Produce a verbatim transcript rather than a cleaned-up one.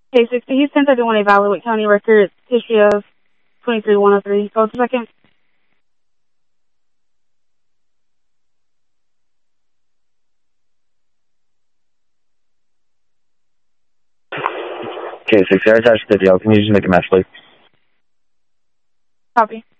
K sixty, he's ten thirty-one Evaluate County record, history of twenty-three one oh three. Hold a second. K sixty, I attached the video. Can you just make a match, please? Copy.